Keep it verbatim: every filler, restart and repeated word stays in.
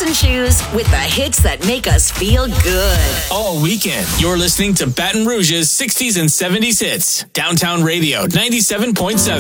Boots and Shoes with the hits that make us feel good. All weekend, you're listening to Baton Rouge's sixties and seventies hits. Downtown Radio, ninety-seven point seven.